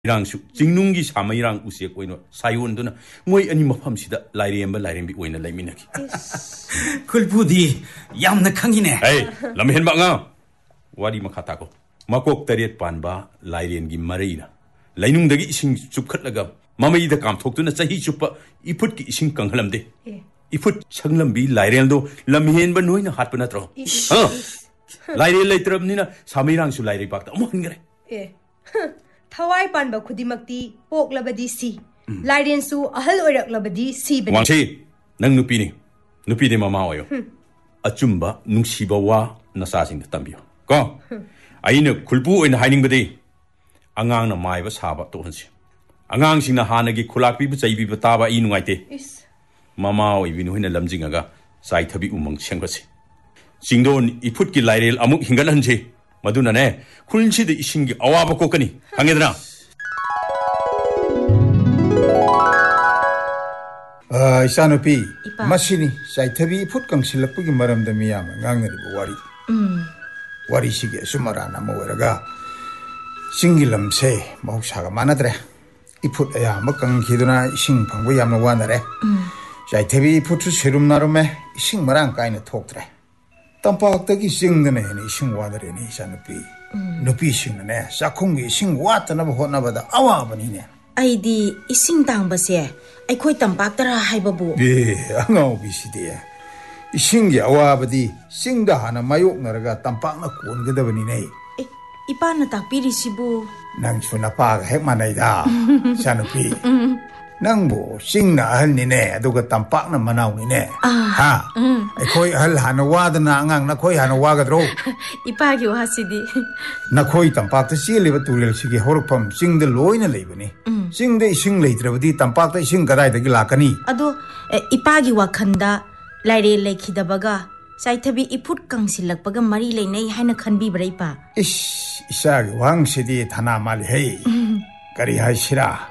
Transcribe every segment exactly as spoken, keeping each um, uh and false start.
이랑수 징룽기 사마이랑 우시에 꼬이노 사이온도나 모이 아니 머팜시다 라이리엠바 라이렘비 오이나 라이미나기 쿨푸디 얌나 캉이네 에이 람헨 방아 와리 마카타고 마콕 다리엣 반바 라이렌기 마레이나 라이룽다기 이싱 줍컷라가 마마이다 감톡도나 차히 줍바 이풋기 이싱 깡할람데 이풋 창람비 라이렌도 람헨바 노이나 핫바 나트로 어 라이렌 라이트랍니나 사마이랑수 라이리 박다 어머 한거래 예 Thawai panba khudimaki pok labadi si Lairen su ahal oirak labadi si bani Wangchi nang nupi ni nupi ni mama oyo achumba nungsiba wa nasasing tambio ko aina kulpu oina haining badi angang na maiba saba to hansi angang sing na hanagi khulakpi bu chaibi ba taba i nungaite mama oi binu hina lamjingaga sai thabi umang sengkasi singdon iput ki lairel amuk hingan hansi 마두나네 쿨시드 이신기 아와바 꼬까니 강해드나 아 이사노피 마시니 사이타비 풋강 실력부기 마람다 미야마 강내리고 와리 음 와리시게 수마라나 모여라가 싱길람세 마우사가 많아더래 이풋 야 먹강 기도나 싱 방부 야마 와나래 음 사이타비 풋수 세룸 나름에 싱마랑 까이네 톡더래 땀박덕이 싱드네 싱와더래니 이사노피 누피 싱네 사콩기 싱와트나 호나바다 아와바니네 아이디 이싱 당바세 아이코이 땀박더라 하이바부 예 앙아오비시데 이싱기 아와바디 싱다 하나 마욕나라가 땀박나 꼰거더버니네 이빠나 딱비리시부 낭수나 빠가 핵만나이다 사노피 낭보 싱나 할니네 아두가 땀박나 마나오니네 하 아이코이 할 하나 와드나 앙앙나 코이 하나 와가드로 이빠기 와시디 나 코이 땀박다 씨리바 뚫릴시기 호르팜 싱데 로이나 레이버니 싱데 싱 레이드라버디 땀박다 싱 가다이다기 라카니 아도 이빠기 와칸다 라이레 레키다바가 사이타비 이풋 강실락바가 마리 레이네 하이나 칸비브라 이빠 이씨 이샤기 왕시디 다나 말리 헤이 까리 하시라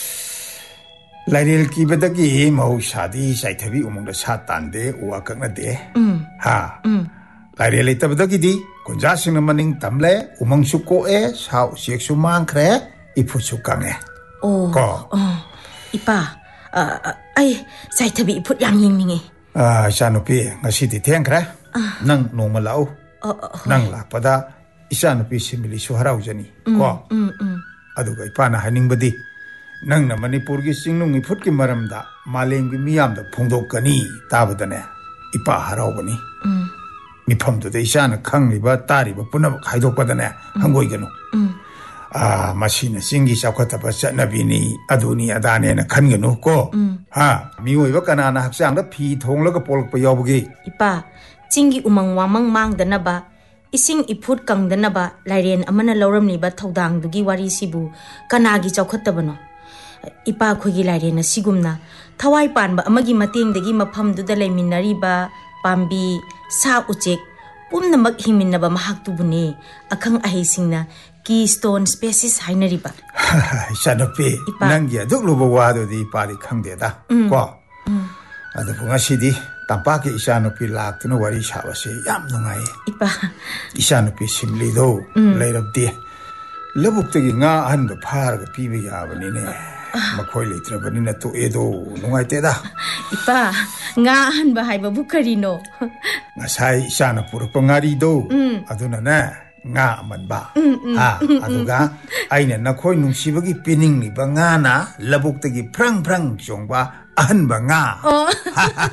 라이렐 기베다기 마우샤디 사이타비 우몽다 사탄데 우아각나데 하 라이렐 이따바다기디 곤자싱나 마닝 담레 우몽수코에 사우 시엑수 망크레 이풋수 강에 오 이빠 아이 사이타비 이풋 양닝닝해 아 이샤누피 ngasi디 땡크레 낭 노마 라우 낭 락바다 이샤누피 시밀리수 하라우자니 고 아두가 이빠나 하닝바디 낭나 마니푸르기 싱룽이 풋기 마람다 말랭기 미암다 풍독가니 따바다네 이빠 하라오바니 미팜도데 이샤나 캉리바 따리바 뿌나 하이독바다네 한고이게노 아 마시나 싱기 샤코타바 샤나비니 아두니 아다네나 칸게노 고하 미오이바 까나나 학상다 피 통라가 볼럭바 여보기 이빠 징기 우망 와망 망다나바 이싱 이풋 강다나바 라이렌 아마나 러럼니바 토당두기 와리시부 까나기 ಚಾಖತ್ತಬನೋ 이빠 코기 라이렌나 시굼나 타와이 빤바 아마기 마땡데기 마팜두다 레미나리바 팜비 사 우젝 뿜나막 히민나바 마학두부니 아캉 아헤싱나 keystone species 하이나리바 샤노피 낭기야 독로보 와도디 파리 캉데다 고 아도 봉아시디 땀바게 이샤노피 락드노 와리 샤바세 얌 능아이 이빠 이샤노피 심리도 레럽디 러북적이 nga 한도 파르가 비비야버니네 마코이 레트라버니나 또 에도 농아이때다 이빠 nga 한바 하이바부 카리노 나사이 이샤노 purupanga리도 아두나나 nga manba ha aduga aina nakhoi nungsibagi pining ni banga na labuk tagi prang prang jongba ahan banga